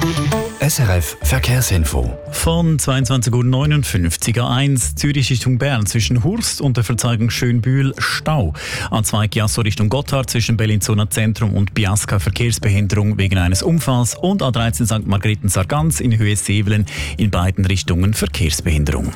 SRF Verkehrsinfo. Von 22.59 Uhr A1 Zürich Richtung Bern zwischen Hurst und der Verzeigung Schönbühl Stau. A2 Chiasso Richtung Gotthard zwischen Bellinzona Zentrum und Biasca Verkehrsbehinderung wegen eines Unfalls und A13 St. Margrethen-Sargans in Höhe Sevelen in beiden Richtungen Verkehrsbehinderung.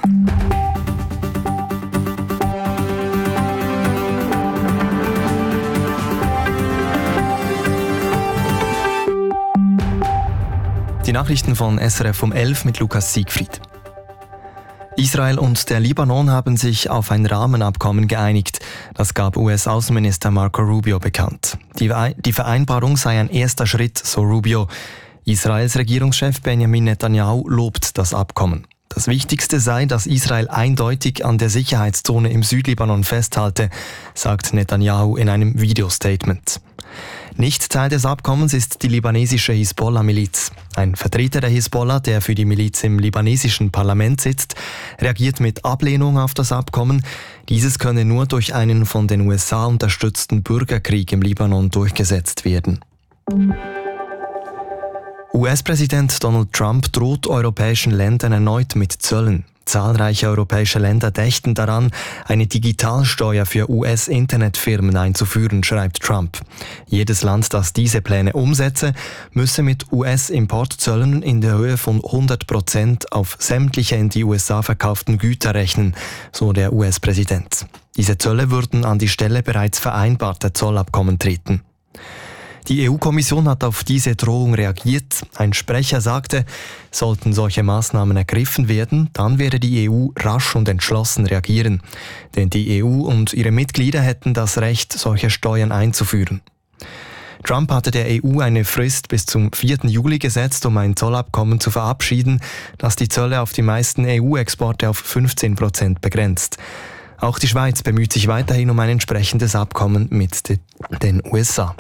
Die Nachrichten von SRF um 11 mit Lukas Siegfried. Israel und der Libanon haben sich auf ein Rahmenabkommen geeinigt. Das gab US-Außenminister Marco Rubio bekannt. Die Vereinbarung sei ein erster Schritt, so Rubio. Israels Regierungschef Benjamin Netanyahu lobt das Abkommen. Das Wichtigste sei, dass Israel eindeutig an der Sicherheitszone im Südlibanon festhalte, sagt Netanyahu in einem Videostatement. Nicht Teil des Abkommens ist die libanesische Hisbollah-Miliz. Ein Vertreter der Hisbollah, der für die Miliz im libanesischen Parlament sitzt, reagiert mit Ablehnung auf das Abkommen. Dieses könne nur durch einen von den USA unterstützten Bürgerkrieg im Libanon durchgesetzt werden. US-Präsident Donald Trump droht europäischen Ländern erneut mit Zöllen. Zahlreiche europäische Länder dächten daran, eine Digitalsteuer für US-Internetfirmen einzuführen, schreibt Trump. Jedes Land, das diese Pläne umsetze, müsse mit US-Importzöllen in der Höhe von 100% auf sämtliche in die USA verkauften Güter rechnen, so der US-Präsident. Diese Zölle würden an die Stelle bereits vereinbarter Zollabkommen treten. Die EU-Kommission hat auf diese Drohung reagiert. Ein Sprecher sagte, sollten solche Maßnahmen ergriffen werden, dann werde die EU rasch und entschlossen reagieren. Denn die EU und ihre Mitglieder hätten das Recht, solche Steuern einzuführen. Trump hatte der EU eine Frist bis zum 4. Juli gesetzt, um ein Zollabkommen zu verabschieden, das die Zölle auf die meisten EU-Exporte auf 15% begrenzt. Auch die Schweiz bemüht sich weiterhin um ein entsprechendes Abkommen mit den USA.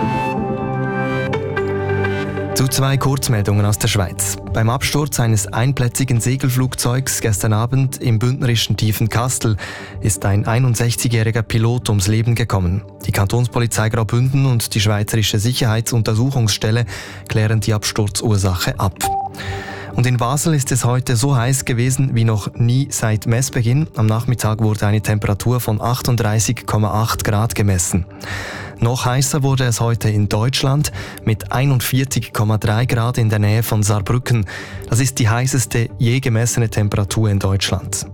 Zu zwei Kurzmeldungen aus der Schweiz. Beim Absturz eines einplätzigen Segelflugzeugs gestern Abend im bündnerischen Tiefenkastel ist ein 61-jähriger Pilot ums Leben gekommen. Die Kantonspolizei Graubünden und die Schweizerische Sicherheitsuntersuchungsstelle klären die Absturzursache ab. Und in Basel ist es heute so heiß gewesen wie noch nie seit Messbeginn. Am Nachmittag wurde eine Temperatur von 38,8 Grad gemessen. Noch heißer wurde es heute in Deutschland mit 41,3 Grad in der Nähe von Saarbrücken. Das ist die heißeste je gemessene Temperatur in Deutschland.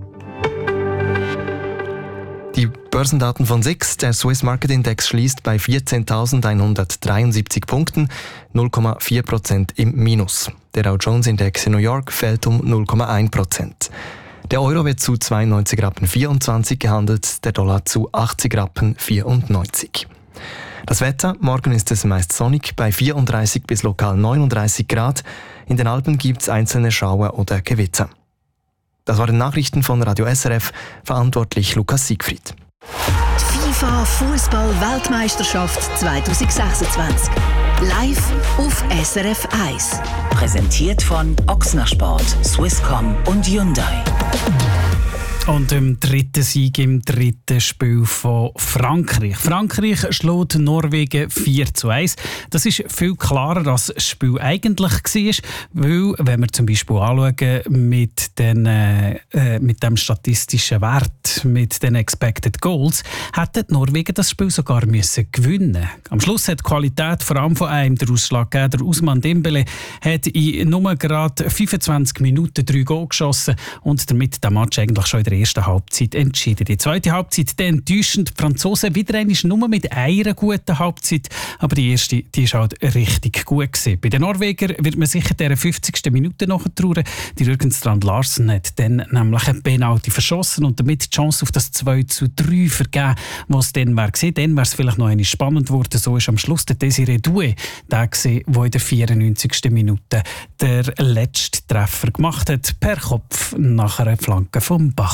Die Börsendaten von SIX, der Swiss Market Index, schließt bei 14.173 Punkten, 0,4% im Minus. Der Dow Jones Index in New York fällt um 0,1%. Der Euro wird zu 92,24 Rappen gehandelt, der Dollar zu 80,94 Rappen. Das Wetter, morgen ist es meist sonnig bei 34 bis lokal 39 Grad. In den Alpen gibt es einzelne Schauer oder Gewitter. Das waren Nachrichten von Radio SRF, verantwortlich Lukas Siegfried. FIFA Fußball-Weltmeisterschaft 2026. Live auf SRF 1. Präsentiert von Ochsner Sport, Swisscom und Hyundai. Und im dritten Sieg im dritten Spiel von Frankreich. Frankreich schlägt Norwegen 4:1. Das ist viel klarer, als das Spiel eigentlich war. Weil, wenn wir zum Beispiel anschauen, mit dem statistischen Wert, mit den Expected Goals, hätte Norwegen das Spiel sogar gewinnen. Am Schluss hat die Qualität vor allem von einem den Ausschlag gegeben. Der Ousmane Dembélé hat in nur gerade 25 Minuten 3 Goal geschossen und damit den Match eigentlich schon in der ersten Halbzeit entschieden. Die zweite Halbzeit dann enttäuschend. Die Franzosen wieder einmal nur mit einer guten Halbzeit, aber die erste, die ist halt richtig gut gewesen. Bei den Norwegern wird man sicher der 50. Minute nachtrauen. Die Jürgen Strand Larsen hat dann nämlich einen Penalty verschossen und damit die Chance auf das 2:3 vergeben, was dann wäre gewesen. Dann wäre es vielleicht noch einmal spannend geworden. So ist am Schluss der Désiré Doué der gewesen, der in der 94. Minute der letzte Treffer gemacht hat, per Kopf nach einer Flanke vom Bach.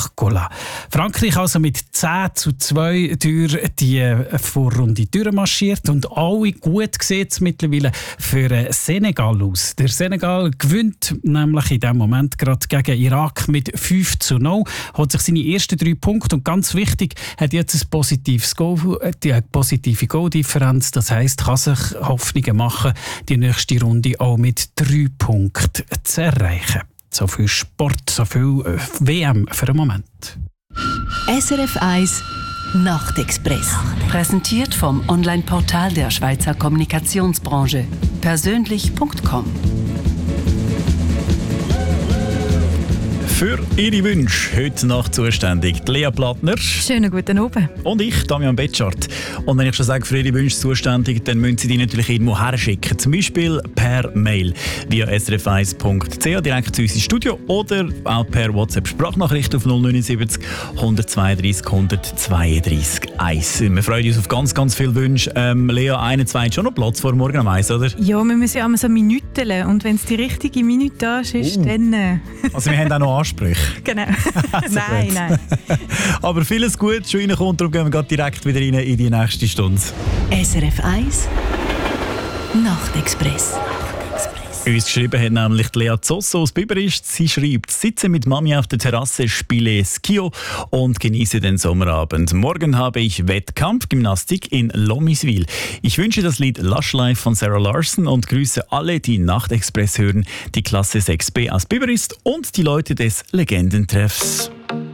Barcola. Frankreich also mit 10:2 durch die Vorrunde durchmarschiert und alle gut sieht es mittlerweile für Senegal aus. Der Senegal gewinnt nämlich in diesem Moment gerade gegen Irak mit 5:0, hat sich seine ersten 3 Punkte und ganz wichtig, hat jetzt ein positives Goal, die positive Goaldifferenz. Das heisst, kann sich Hoffnungen machen, die nächste Runde auch mit 3 Punkten zu erreichen. So viel Sport, so viel WM für den Moment. SRF 1 Nachtexpress. Präsentiert vom Online-Portal der Schweizer Kommunikationsbranche. Persönlich.com. Für Ihre Wünsche heute Nacht zuständig Lea Plattner. Schönen guten Abend. Und ich, Damian Betschart. Und wenn ich schon sage, für Ihre Wünsche zuständig, dann müssen Sie die natürlich irgendwo herschicken. Zum Beispiel per Mail via srf1.ch direkt zu uns ins Studio oder auch per WhatsApp-Sprachnachricht auf 079 132 132 1. Wir freuen uns auf ganz, ganz viele Wünsche. Lea, 21 schon noch Platz vor morgen am 1, oder? Ja, wir müssen ja immer so Minuten. Und wenn es die richtige Minute ist, dann... Also wir haben auch noch Ansprüche. Genau. Nein. Aber vieles gut schon reinkommt, darum gehen wir direkt wieder rein in die nächste Stunde. SRF 1 Nachtexpress. Uns geschrieben hat nämlich Lea Zosso aus Biberist. Sie schreibt, sitze mit Mami auf der Terrasse, spiele Skio und genieße den Sommerabend. Morgen habe ich Wettkampfgymnastik in Lomiswil. Ich wünsche das Lied Lush Life von Sarah Larson und grüße alle, die Nachtexpress hören, die Klasse 6b aus Biberist und die Leute des Legendentreffs.